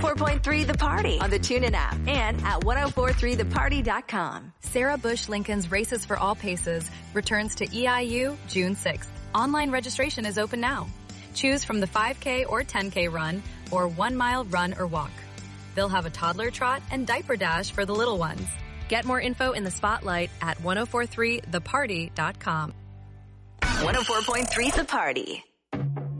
104.3 The Party on the TuneIn app and at 1043theparty.com. Sarah Bush Lincoln's Races for All Paces returns to EIU June 6th. Online registration is open now. Choose from the 5K or 10K run or 1 mile run or walk. They'll have a toddler trot and diaper dash for the little ones. Get more info in the spotlight at 1043theparty.com. 104.3 The Party.